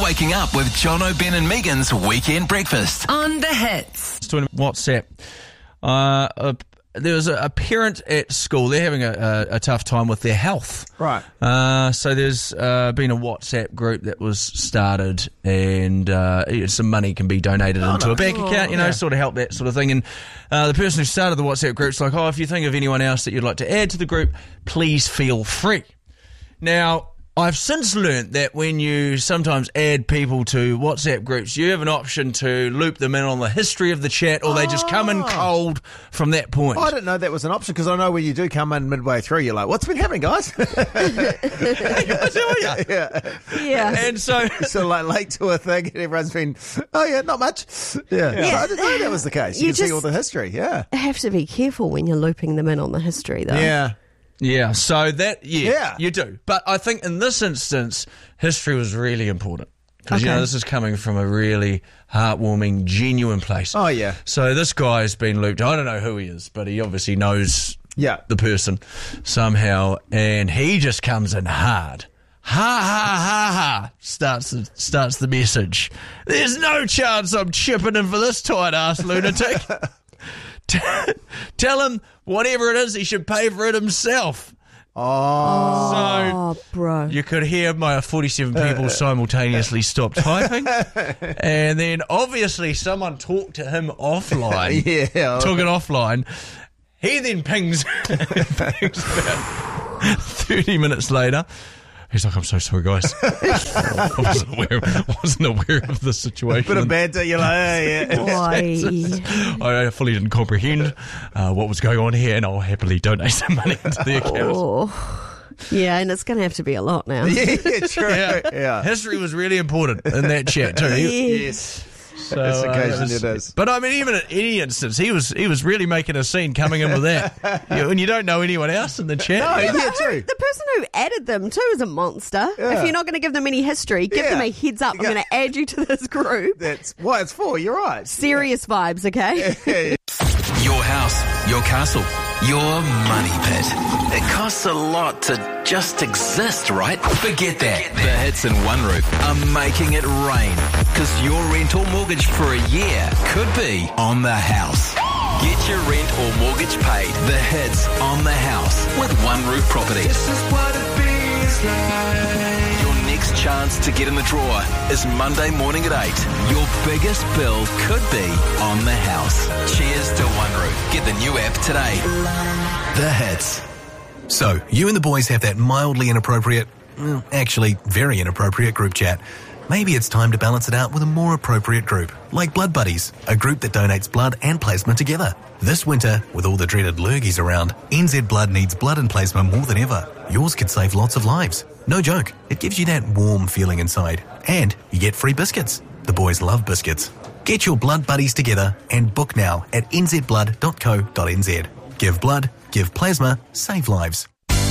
Waking up with Jono, Ben and Megan's Weekend Breakfast. On the Hits. Doing WhatsApp. There was a parent at school. They're having a tough time with their health. Right. So there's been a WhatsApp group that was started, and some money can be donated into a bank account, sort of help that sort of thing. And the person who started the WhatsApp group's like, if you think of anyone else that you'd like to add to the group, please feel free. Now, I've since learnt that when you sometimes add people to WhatsApp groups, you have an option to loop them in on the history of the chat, or they just come in cold from that point. I didn't know that was an option, because I know when you do come in midway through, you're like, what's been happening, guys? Yeah. And so like late to a thing, and everyone's been, not much. Yeah. So I didn't know that was the case. You can see all the history, have to be careful when you're looping them in on the history, though. Yeah, so you do. But I think in this instance, history was really important. Because, this is coming from a really heartwarming, genuine place. Oh, yeah. So this guy's been looped. I don't know who he is, but he obviously knows the person somehow. And he just comes in hard. Ha, ha, ha, ha, starts the message. There's no chance I'm chipping in for this tight-ass lunatic. Tell him whatever it is, he should pay for it himself. So bro, you could hear my 47 people simultaneously stop typing, and then obviously someone talked to him offline. Took it offline. He then pings about 30 minutes later. He's like, I'm so sorry, guys. I wasn't aware of the situation. Bit of banter, you're like, I fully didn't comprehend what was going on here, and I'll happily donate some money into the account. Yeah, and it's going to have to be a lot now. True. Yeah. History was really important in that chat too. Yes. So, this occasion it is. But I mean, even in any instance, he was really making a scene coming in with that. When you don't know anyone else in the chat. True. The person who added them too is a monster. Yeah. If you're not going to give them any history, give them a heads up. I'm going to add you to this group. That's what it's for. You're right. Serious vibes, okay? Your house, your castle, your money pit. It costs a lot to just exist, right? Forget that. The Hits and One Roof are making it rain, because your rent or mortgage for a year could be on the house. Get your rent or mortgage paid. The Hits on the house with One Roof Properties. This is what it feels like. Your next chance to get in the drawer is Monday morning at 8. Your biggest bill could be on the house. Cheers to One Roof. Get the new app today. The Hits. So, you and the boys have that mildly inappropriate, actually very inappropriate group chat. Maybe it's time to balance it out with a more appropriate group, like Blood Buddies, a group that donates blood and plasma together. This winter, with all the dreaded lurgies around, NZ Blood needs blood and plasma more than ever. Yours could save lots of lives. No joke, it gives you that warm feeling inside. And you get free biscuits. The boys love biscuits. Get your Blood Buddies together and book now at nzblood.co.nz. Give blood, give plasma, save lives.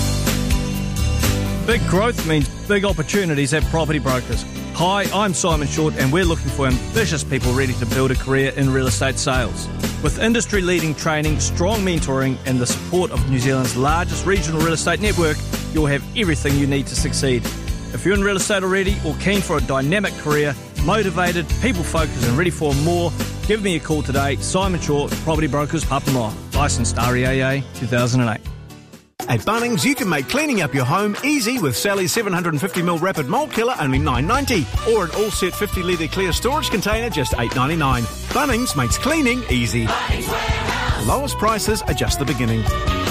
Big growth means big opportunities at Property Brokers. Hi, I'm Simon Short, and we're looking for ambitious people ready to build a career in real estate sales. With industry-leading training, strong mentoring, and the support of New Zealand's largest regional real estate network, you'll have everything you need to succeed. If you're in real estate already or keen for a dynamic career, motivated, people-focused and ready for more, give me a call today. Simon Short, Property Brokers, Papamoa. Licensed REAA 2008. At Bunnings, you can make cleaning up your home easy with Sally's 750ml Rapid Mold Killer, only $9.90. Or an all-set 50-litre clear storage container, just $8.99. Bunnings makes cleaning easy. Lowest prices are just the beginning.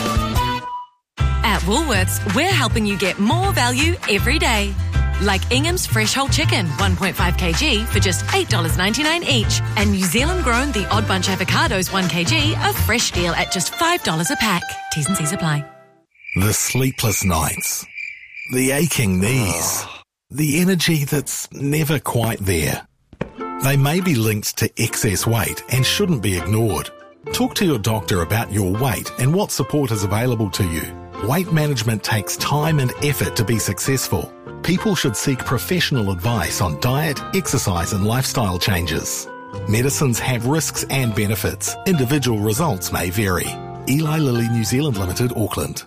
At Woolworths, we're helping you get more value every day. Like Ingham's Fresh Whole Chicken, 1.5 kg for just $8.99 each. And New Zealand-grown The Odd Bunch Avocados, 1 kg, a fresh deal at just $5 a pack. T's and C's apply. The sleepless nights, the aching knees, the energy that's never quite there. They may be linked to excess weight and shouldn't be ignored. Talk to your doctor about your weight and what support is available to you. Weight management takes time and effort to be successful. People should seek professional advice on diet, exercise and lifestyle changes. Medicines have risks and benefits. Individual results may vary. Eli Lilly New Zealand Limited, Auckland.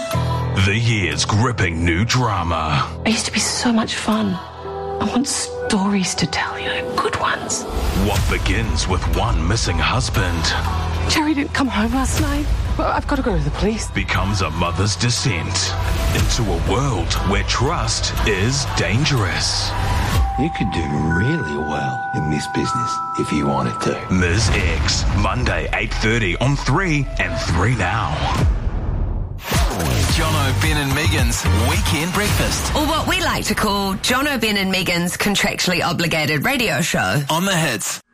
The year's gripping new drama. It used to be so much fun. I want to stories to tell you, good ones. What begins with one missing husband Jerry didn't come home last night. Well, I've got to go to the police. becomes a mother's descent into a world where trust is dangerous. You could do really well in this business if you wanted to. Ms. X, Monday 8:30 on 3 and 3 Now. Jono, Ben and Megan's Weekend Breakfast Or what we like to call Jono, Ben and Megan's contractually obligated radio show. on the Hits.